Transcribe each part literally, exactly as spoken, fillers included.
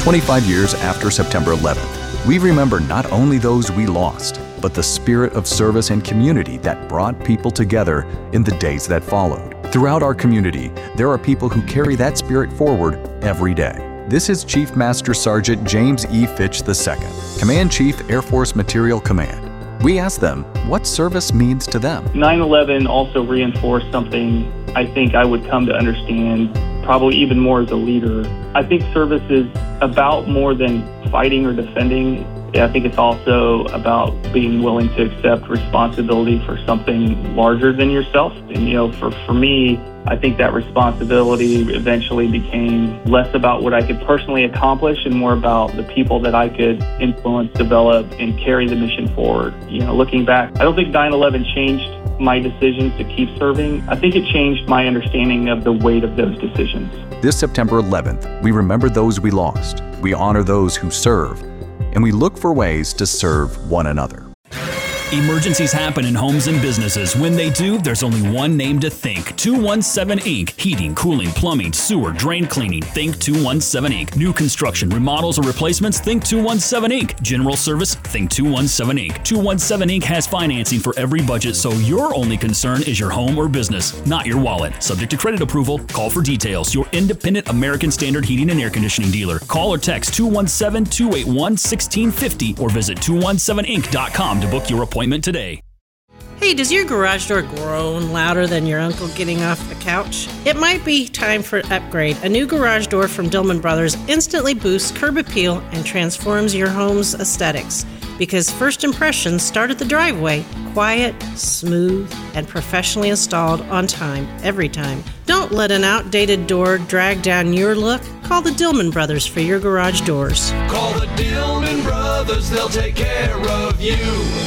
twenty-five years after September eleventh, we remember not only those we lost, but the spirit of service and community that brought people together in the days that followed. Throughout our community, there are people who carry that spirit forward every day. This is Chief Master Sergeant James E. Fitch the Second, Command Chief, Air Force Materiel Command. We asked them what service means to them. nine eleven also reinforced something I think I would come to understand probably even more as a leader. I think service is about more than fighting or defending. I think it's also about being willing to accept responsibility for something larger than yourself. And, you know, for, for me, I think that responsibility eventually became less about what I could personally accomplish and more about the people that I could influence, develop, and carry the mission forward. You know, looking back, I don't think nine eleven changed my decisions to keep serving. I think it changed my understanding of the weight of those decisions. This September eleventh, we remember those we lost, we honor those who serve, and we look for ways to serve one another. Emergencies happen in homes and businesses. When they do, there's only one name to think. two one seven Incorporated. Heating, cooling, plumbing, sewer, drain cleaning. Think two one seven Incorporated. New construction, remodels, or replacements? Think two one seven Incorporated. General service? Think two one seven Incorporated. two one seven Incorporated has financing for every budget, so your only concern is your home or business, not your wallet. Subject to credit approval. Call for details. Your independent American Standard Heating and Air Conditioning dealer. Call or text two one seven, two eight one, one six five zero or visit two one seven inc dot com to book your appointment today. Hey, does your garage door groan louder than your uncle getting off the couch? It might be time for an upgrade. A new garage door from Dillman Brothers instantly boosts curb appeal and transforms your home's aesthetics. Because first impressions start at the driveway. Quiet, smooth, and professionally installed on time, every time. Don't let an outdated door drag down your look. Call the Dillman Brothers for your garage doors. Call the Dillman Brothers, they'll take care of you.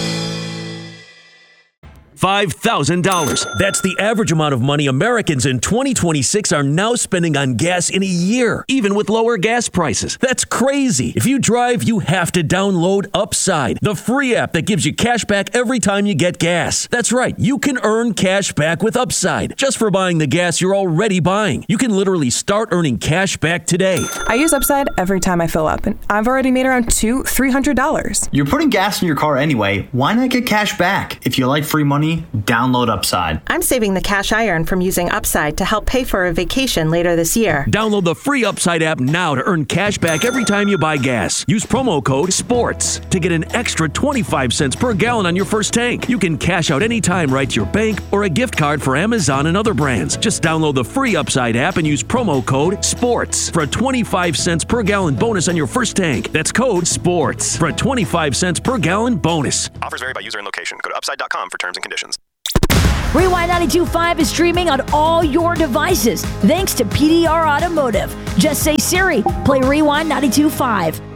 five thousand dollars. That's the average amount of money Americans in twenty twenty-six are now spending on gas in a year, even with lower gas prices. That's crazy. If you drive, you have to download Upside, the free app that gives you cash back every time you get gas. That's right. You can earn cash back with Upside just for buying the gas you're already buying. You can literally start earning cash back today. I use Upside every time I fill up, and I've already made around two, three hundred dollars. You're putting gas in your car anyway. Why not get cash back? If you like free money, download Upside. I'm saving the cash I earn from using Upside to help pay for a vacation later this year. Download the free Upside app now to earn cash back every time you buy gas. Use promo code SPORTS to get an extra twenty-five cents per gallon on your first tank. You can cash out anytime right to your bank or a gift card for Amazon and other brands. Just download the free Upside app and use promo code SPORTS for a twenty-five cents per gallon bonus on your first tank. That's code SPORTS for a twenty-five cents per gallon bonus. Offers vary by user and location. Go to upside dot com for terms and conditions. Rewind ninety-two point five is streaming on all your devices thanks to P D R Automotive. Just say, Siri, play Rewind ninety-two point five.